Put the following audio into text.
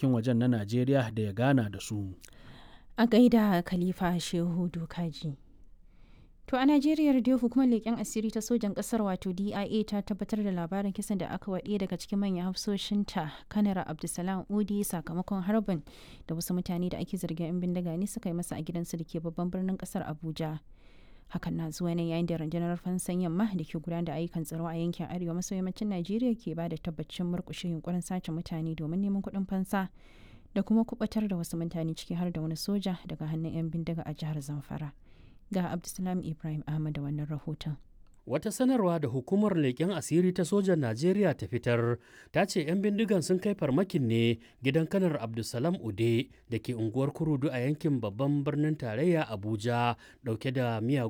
harkokin wajen na Najeriya da ya gana da su. A gaida Khalifa Shehu Dokaji. To a Najeriya dai hukumar leƙen asiri ta sojan ƙasar wato DIA ta tabbatar da labarin kisan da aka waɗe daga cikin manyan hafsoshinta Kanar Abdulsalam Udi sakamakon harbin da wasu mutane da ake zargin 'yan bindiga ne suka yi masa a gidansu da ke babban birnin ƙasar Abuja. Hakan na zuwa ne yayin da rundunar fansan yamma da ke gudanar da ayyukan tsaro a yankin arewa maso yammacin Najeriya ke ba da tabbacin murƙushe yunkurin sace mutane domin neman kuɗin fansa da kuma kubatar da wasu mutane ciki har da wani soja daga hannun 'yan bindiga a jihar Zamfara. Ga Abdulsalam Ibrahim Ahmad da wannan rahoton. Wata sanarwa da hukumar leƙen asiri ta sojan Najeriya ta fitar ta ce 'yan bindigan sun kai farmakin ne gidan kanar Abdulsalam Ude da ke unguwar Kurudu a yankin babban birnin tarayya Abuja ɗauke da miyagun